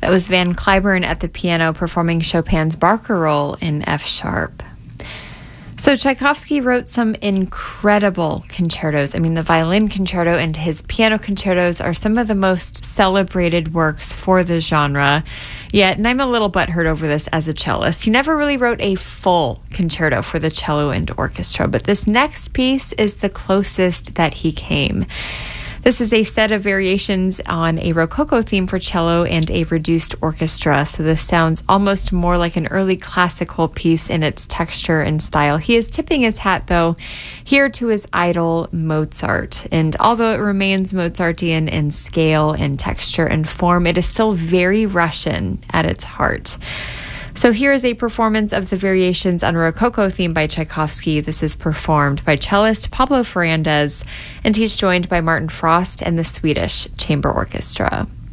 That was Van Cliburn at the piano performing Chopin's Barcarolle in F sharp. So Tchaikovsky wrote some incredible concertos. I mean, the violin concerto and his piano concertos are some of the most celebrated works for the genre. Yet, and I'm a little butthurt over this as a cellist, he never really wrote a full concerto for the cello and orchestra, but this next piece is the closest that he came. This is a set of variations on a Rococo theme for cello and a reduced orchestra, so this sounds almost more like an early classical piece in its texture and style. He is tipping his hat, though, here to his idol, Mozart, and although it remains Mozartian in scale and texture and form, it is still very Russian at its heart. So here is a performance of the variations on a Rococo theme by Tchaikovsky. This is performed by cellist Pablo Ferrandez, and he's joined by Martin Frost and the Swedish Chamber Orchestra.